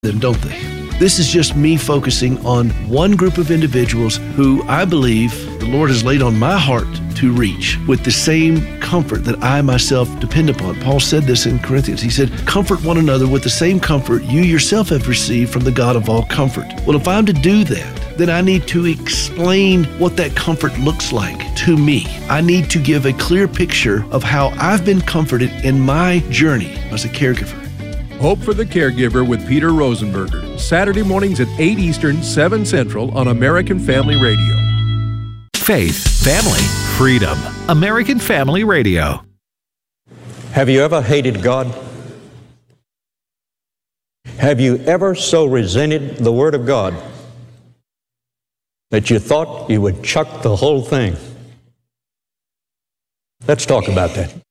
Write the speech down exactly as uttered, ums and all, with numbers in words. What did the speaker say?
them, don't they? This is just me focusing on one group of individuals who I believe the Lord has laid on my heart to reach with the same comfort that I myself depend upon. Paul said this in Corinthians. He said, comfort one another with the same comfort you yourself have received from the God of all comfort. Well, if I'm to do that, then I need to explain what that comfort looks like to me. I need to give a clear picture of how I've been comforted in my journey as a caregiver. Hope for the Caregiver with Peter Rosenberger. Saturday mornings at eight Eastern, seven Central on American Family Radio. Faith, family, freedom. American Family Radio. Have you ever hated God? Have you ever so resented the Word of God that you thought you would chuck the whole thing? Let's talk about that.